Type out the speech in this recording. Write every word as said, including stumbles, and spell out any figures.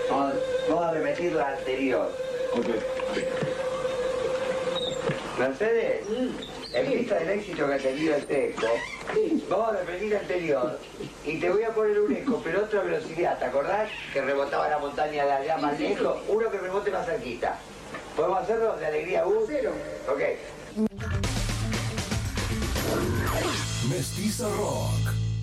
Vamos, vamos a repetir la anterior. Ok. Mercedes, en vista del éxito que ha tenido el Teco, vamos a repetir la anterior y te voy a poner un eco, pero a otra velocidad. ¿Te acordás que rebotaba la montaña de allá más lejos? Uno que rebote más cerquita. ¿Podemos hacerlo de alegría U? Cero. Ok. Mestiza Rock.